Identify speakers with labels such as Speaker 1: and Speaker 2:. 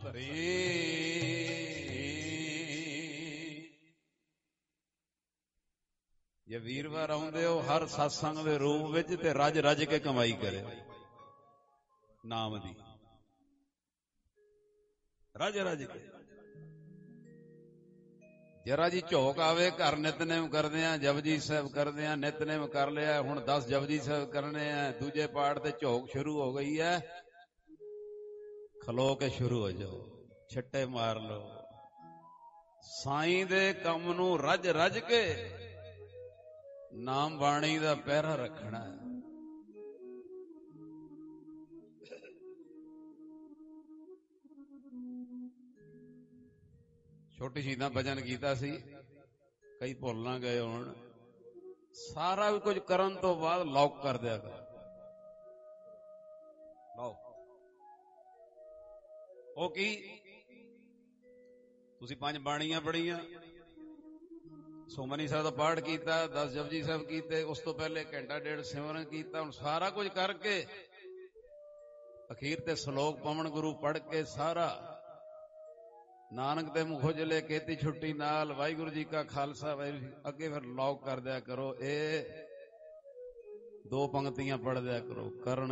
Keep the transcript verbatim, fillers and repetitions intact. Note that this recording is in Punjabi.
Speaker 1: ਧਰੀ। ਜੇ ਵੀਰਵਾਰ ਆਉਂਦੇ ਹੋ ਹਰ ਸਤਸੰਗ ਦੇ ਰੂਪ ਵਿੱਚ ਤੇ ਰੱਜ ਰੱਜ ਕੇ ਕਮਾਈ ਕਰੇ ਨਾਮ ਦੀ, ਰੱਜ ਰੱਜ ਕੇ। ਜਰਾ ਜੀ ਝੋਕ ਆਵੇ ਘਰ ਨਿਤਨੇਮ ਕਰਦੇ ਆ, ਜਪਜੀ ਸਾਹਿਬ ਕਰਦੇ ਆ, ਨਿਤਨੇਮ ਕਰ ਲਿਆ, ਹੁਣ ਦਸ ਜਪਜੀ ਸਾਹਿਬ ਕਰਨੇ ਆ, ਦੂਜੇ ਪਾਠ ਤੇ ਝੋਕ ਸ਼ੁਰੂ ਹੋ ਗਈ ਹੈ, ਖਲੋ ਕੇ ਸ਼ੁਰੂ ਹੋ ਜਾਓ, ਛੱਟੇ ਮਾਰ ਲਓ। ਸਾਈਂ ਦੇ ਕੰਮ ਨੂੰ ਰੱਜ ਰੱਜ ਕੇ ਨਾਮ ਬਾਣੀ ਦਾ ਪਹਿਰਾ ਰੱਖਣਾ ਹੈ। ਛੋਟੀ ਸ਼ਹੀਦਾਂ ਭਜਨ ਕੀਤਾ ਸੀ, ਕਈ ਭੁੱਲ ਨਾ ਗਏ ਹੁਣ। ਸਾਰਾ ਵੀ ਕੁਝ ਕਰਨ ਤੋਂ ਬਾਅਦ ਲੌਕ ਕਰ ਦਿਆ ਕਰ, ਲੌਕ। ਉਹ ਕੀ, ਤੁਸੀਂ ਪੰਜ ਬਾਣੀਆਂ ਪੜ੍ਹੀਆਂ, ਸੁਖਮਨੀ ਸਾਹਿਬ ਦਾ ਪਾਠ ਕੀਤਾ, ਦਸ ਜਪਜੀ ਸਾਹਿਬ ਕੀਤੇ, ਉਸ ਤੋਂ ਪਹਿਲੇ ਘੰਟਾ ਡੇਢ ਸਿਮਰਨ ਕੀਤਾ। ਹੁਣ ਸਾਰਾ ਕੁਝ ਕਰਕੇ ਅਖੀਰ ਤੇ ਸ਼ਲੋਕ ਪਵਨ ਗੁਰੂ ਪੜ੍ਹ ਕੇ ਸਾਰਾ ਨਾਨਕ ਦੇ ਮੁਖ ਉਜਲੇ ਕੀਤੀ ਛੁੱਟੀ ਨਾਲ, ਵਾਹਿਗੁਰੂ ਜੀ ਕਾ ਖਾਲਸਾ ਵਾਹਿਗੁਰੂ, ਅੱਗੇ ਫਿਰ ਲੌਕ ਕਰ ਦਿਆ ਕਰੋ। ਇਹ ਦੋ ਪੰਕਤੀਆਂ ਪੜ੍ਹ ਦਿਆ ਕਰੋ, ਕਰਨ